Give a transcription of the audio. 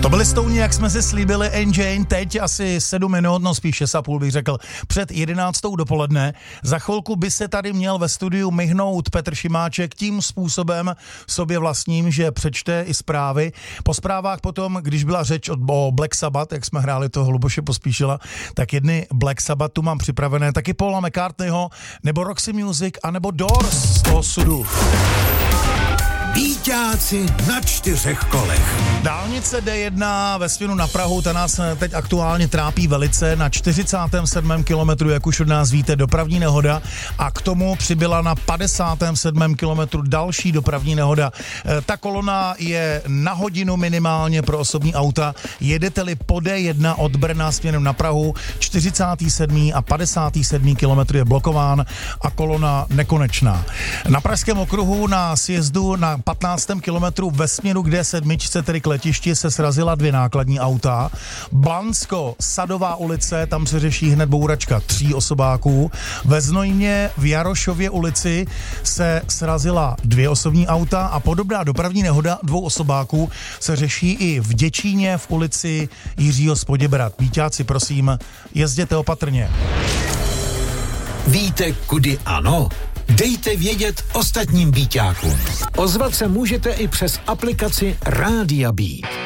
To byli Stouni, jak jsme si slíbili, Jane, teď asi 7 minut, no spíš 6,5 bych řekl, před 11. dopoledne. Za chvilku by se tady měl ve studiu myhnout Petr Šimáček tím způsobem sobě vlastním, že přečte i zprávy. Po zprávách potom, když byla řeč o Black Sabbath, jak jsme hráli toho Luboše Pospíšila, tak jedny Black Sabbath tu mám připravené, taky Paula McCartneyho, nebo Roxy Music, anebo Doors z toho sudu. Býťáci na 4 kolech. Dálnice D1 ve směru na Prahu, ta nás teď aktuálně trápí velice. Na 47. kilometru, jak už od nás víte, dopravní nehoda a k tomu přibyla na 57. kilometru další dopravní nehoda. Ta kolona je na hodinu minimálně pro osobní auta. Jedete-li po D1 od Brna směrem na Prahu, 47. a 57. kilometr je blokován a kolona nekonečná. Na Pražském okruhu na sjezdu na 15. kilometru ve směru k D7, tedy k letišti, se srazila 2 nákladní auta. Blansko, Sadová ulice, tam se řeší hned bouračka 3 osobáků. Ve Znojmě v Jarošově ulici se srazila 2 osobní auta a podobná dopravní nehoda 2 osobáků se řeší i v Děčíně v ulici Jiřího z Poděbrad. Víťáci, prosím, jezděte opatrně. Víte, kudy ano? Dejte vědět ostatním býťákům. Ozvat se můžete i přes aplikaci Rádia Beat.